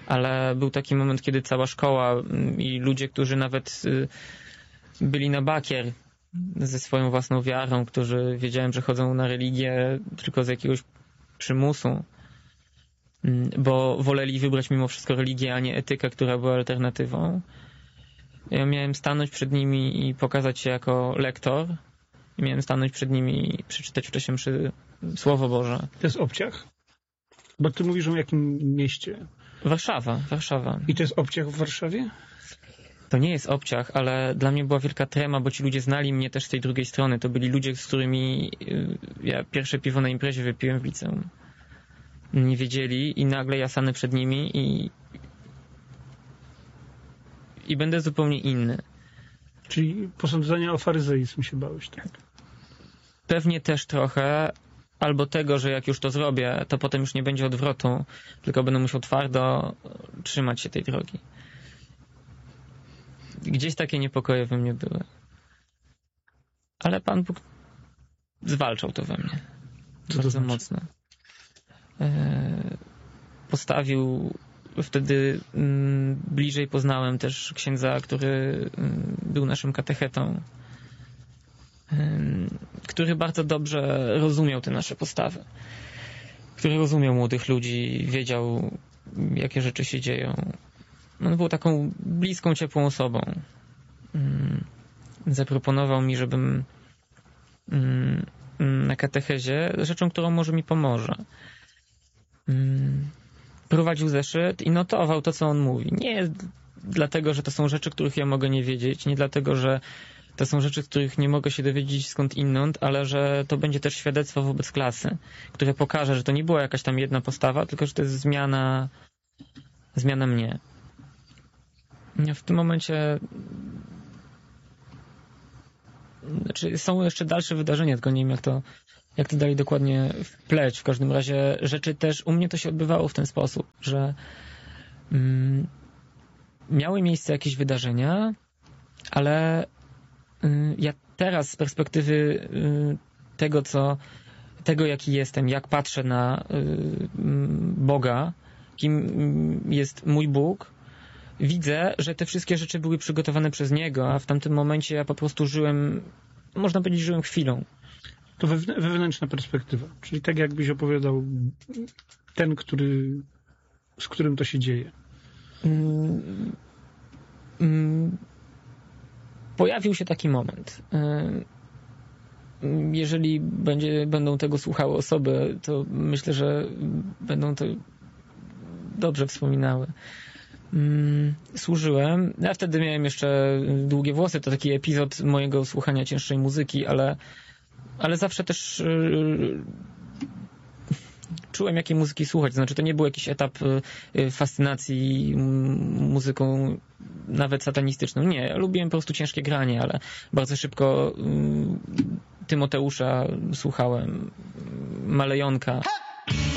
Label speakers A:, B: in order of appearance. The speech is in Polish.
A: ale był taki moment, kiedy cała szkoła i ludzie, którzy nawet byli na bakier ze swoją własną wiarą, którzy wiedziałem, że chodzą na religię tylko z jakiegoś przymusu, bo woleli wybrać mimo wszystko religię, a nie etykę, która była alternatywą. Ja miałem stanąć przed nimi i pokazać się jako lektor. I miałem stanąć przed nimi i przeczytać wcześniej Słowo Boże.
B: To jest obciach? Bo ty mówisz o jakim mieście?
A: Warszawa.
B: I to jest obciach w Warszawie?
A: To nie jest obciach, ale dla mnie była wielka trema, bo ci ludzie znali mnie też z tej drugiej strony. To byli ludzie, z którymi ja pierwsze piwo na imprezie wypiłem w liceum. Nie wiedzieli i nagle ja stanę przed nimi i będę zupełnie inny.
B: Czyli posądzenia o faryzeizm się bałeś, tak?
A: Pewnie też trochę, albo tego, że jak już to zrobię, to potem już nie będzie odwrotu, tylko będę musiał twardo trzymać się tej drogi. Gdzieś takie niepokoje we mnie były. Ale Pan Bóg zwalczał to we mnie. Bardzo mocno. Postawił wtedy bliżej poznałem też księdza, który był naszym katechetą, który bardzo dobrze rozumiał te nasze postawy, który rozumiał młodych ludzi, wiedział, jakie rzeczy się dzieją. On był taką bliską, ciepłą osobą. Zaproponował mi, żebym na katechezie, rzeczą, którą może mi pomoże, prowadził zeszyt i notował to, co on mówi. Nie dlatego, że to są rzeczy, których ja mogę nie wiedzieć, nie dlatego, że to są rzeczy, których nie mogę się dowiedzieć skąd inąd, ale że to będzie też świadectwo wobec klasy, które pokaże, że to nie była jakaś tam jedna postawa, tylko że to jest zmiana mnie. W tym momencie znaczy są jeszcze dalsze wydarzenia, tylko nie wiem, jak to dalej dokładnie wpleć. W każdym razie rzeczy też, u mnie to się odbywało w ten sposób, że miały miejsce jakieś wydarzenia, ale ja teraz z perspektywy tego jaki jestem, jak patrzę na Boga, kim jest mój Bóg, widzę, że te wszystkie rzeczy były przygotowane przez Niego, a w tamtym momencie ja po prostu żyłem, można powiedzieć, żyłem chwilą.
B: To wewnętrzna perspektywa. Czyli tak jakbyś opowiadał ten, z którym to się dzieje.
A: Pojawił się taki moment. Jeżeli będą tego słuchały osoby, to myślę, że będą to dobrze wspominały. Służyłem. Ja wtedy miałem jeszcze długie włosy. To taki epizod mojego słuchania cięższej muzyki, ale zawsze też czułem, jakiej muzyki słuchać. Znaczy, to nie był jakiś etap fascynacji muzyką nawet satanistyczną. Nie, ja lubiłem po prostu ciężkie granie, ale bardzo szybko Tymoteusza słuchałem, Malejonka.